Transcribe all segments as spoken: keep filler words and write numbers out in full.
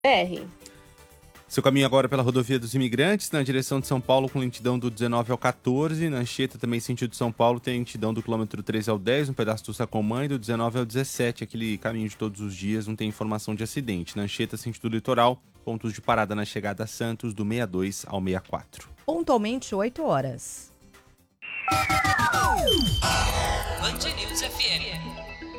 R. Seu caminho agora pela rodovia dos Imigrantes, na direção de São Paulo, com lentidão do dezenove ao quatorze. Na Anchieta, também sentido São Paulo, tem lentidão do quilômetro treze ao dez, um pedaço do Sacomã, e do dezenove ao dezessete, aquele caminho de todos os dias, não tem informação de acidente. Na Anchieta, sentido litoral, pontos de parada na chegada a Santos, do sessenta e dois ao sessenta e quatro. Pontualmente, oito horas. Band News F M.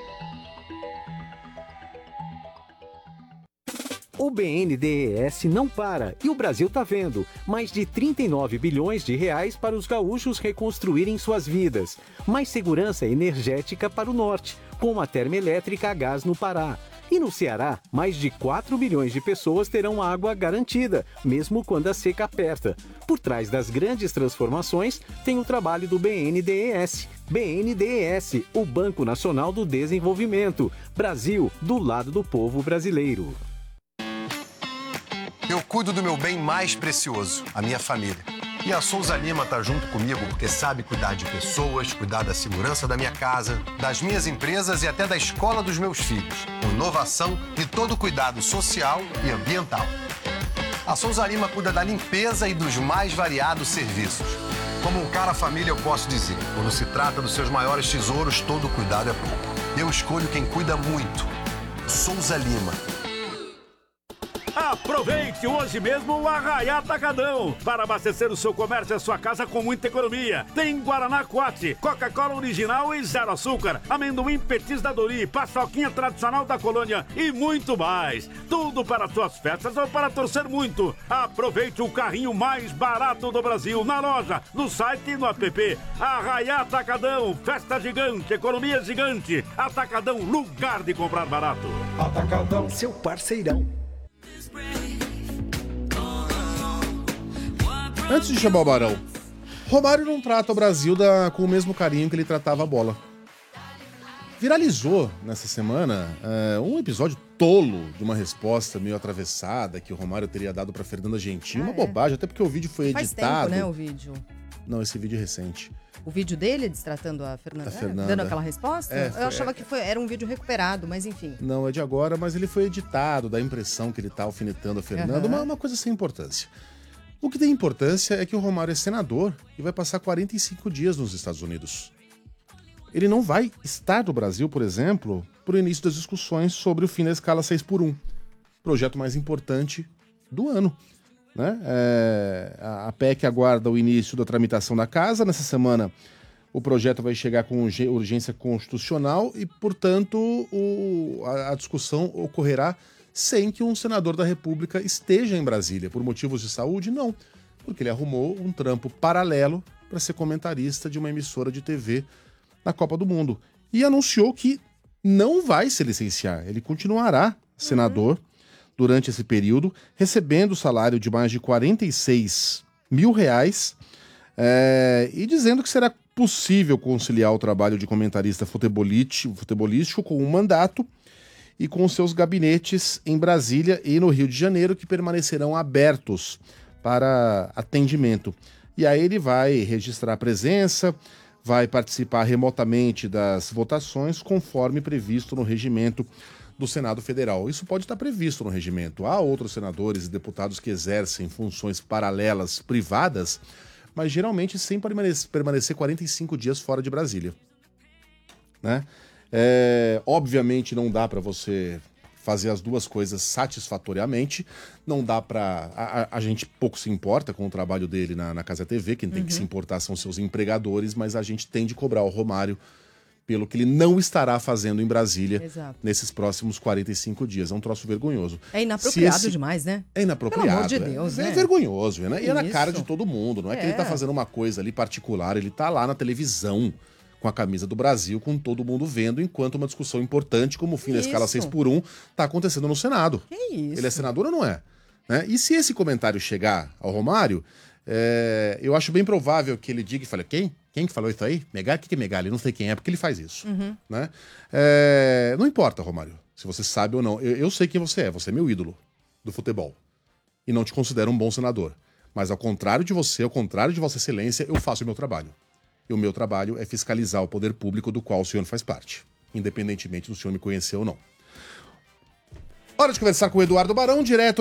O B N D E S não para e o Brasil tá vendo. Mais de trinta e nove bilhões de reais para os gaúchos reconstruírem suas vidas. Mais segurança energética para o norte, com uma termoelétrica a gás no Pará. E no Ceará, mais de quatro milhões de pessoas terão água garantida, mesmo quando a seca aperta. Por trás das grandes transformações, tem o trabalho do B N D E S. B N D E S, o Banco Nacional do Desenvolvimento. Brasil, do lado do povo brasileiro. Eu cuido do meu bem mais precioso, a minha família. E a Souza Lima tá junto comigo porque sabe cuidar de pessoas, cuidar da segurança da minha casa, das minhas empresas e até da escola dos meus filhos. Com inovação e todo cuidado social e ambiental. A Souza Lima cuida da limpeza e dos mais variados serviços. Como um cara família, eu posso dizer, quando se trata dos seus maiores tesouros, todo cuidado é pouco. Eu escolho quem cuida muito. Souza Lima. Aproveite hoje mesmo o Arraiá Atacadão para abastecer o seu comércio e a sua casa com muita economia. Tem Guaraná Coate, Coca-Cola original e zero açúcar, amendoim Petis da Dori, paçoquinha tradicional da colônia e muito mais. Tudo para suas festas ou para torcer muito. Aproveite o carrinho mais barato do Brasil na loja, no site e no app. Arraiá Atacadão, festa gigante, economia gigante. Atacadão, lugar de comprar barato. Atacadão, seu parceirão. Antes de chamar o Barão, Romário não trata o Brasil da, com o mesmo carinho que ele tratava a bola. Viralizou nessa semana é, um episódio tolo de uma resposta meio atravessada que o Romário teria dado para Fernanda Gentil. Ah, uma é. bobagem, até porque o vídeo foi editado. Faz tempo, né, o vídeo? Não, esse vídeo é recente. O vídeo dele destratando a Fernanda, a Fernanda. dando aquela resposta? É, foi, Eu achava é... que foi, era um vídeo recuperado, mas enfim. Não, é de agora, mas ele foi editado, dá a impressão que ele tá alfinetando a Fernanda, uhum. uma, uma coisa sem importância. O que tem importância é que o Romário é senador e vai passar quarenta e cinco dias nos Estados Unidos. Ele não vai estar no Brasil, por exemplo, para o início das discussões sobre o fim da escala seis por um, projeto mais importante do ano. Né? É, a P E C aguarda o início da tramitação da casa. Nessa semana, o projeto vai chegar com urgência constitucional e, portanto, o, a, a discussão ocorrerá sem que um senador da República esteja em Brasília. Por motivos de saúde, não. Porque ele arrumou um trampo paralelo para ser comentarista de uma emissora de T V na Copa do Mundo. E anunciou que não vai se licenciar. Ele continuará senador uhum. durante esse período, recebendo o salário de mais de quarenta e seis mil reais é, e dizendo que será possível conciliar o trabalho de comentarista futebolístico, futebolístico com um mandato e com seus gabinetes em Brasília e no Rio de Janeiro, que permanecerão abertos para atendimento. E aí ele vai registrar a presença, vai participar remotamente das votações, conforme previsto no regimento do Senado Federal. Isso pode estar previsto no regimento. Há outros senadores e deputados que exercem funções paralelas privadas, mas geralmente sem permanecer quarenta e cinco dias fora de Brasília. Né? É, obviamente não dá para você fazer as duas coisas satisfatoriamente, não dá para... A, a gente pouco se importa com o trabalho dele na, na Casa T V, quem tem uhum. que se importar são seus empregadores, mas a gente tem de cobrar o Romário pelo que ele não estará fazendo em Brasília Exato. nesses próximos quarenta e cinco dias. É um troço vergonhoso. É inapropriado esse... demais, né? É inapropriado. Pelo amor de Deus, é, né? É vergonhoso, né? E é na cara de todo mundo. Não é, é que ele tá fazendo uma coisa ali particular, ele tá lá na televisão com a camisa do Brasil, com todo mundo vendo, enquanto uma discussão importante, como o fim da escala seis por um, tá acontecendo no Senado. Que isso? Ele é senador ou não é? Né? E se esse comentário chegar ao Romário, é... eu acho bem provável que ele diga e fale, quem? Quem que falou isso aí? Megali? O que é Megali? Não sei quem é, porque ele faz isso. Uhum. Né? É... Não importa, Romário, se você sabe ou não. Eu, eu sei quem você é, você é meu ídolo do futebol. E não te considero um bom senador. Mas ao contrário de você, ao contrário de Vossa Excelência, eu faço o meu trabalho. E o meu trabalho é fiscalizar o poder público do qual o senhor faz parte, independentemente do senhor me conhecer ou não. Hora de conversar com o Eduardo Barão, direto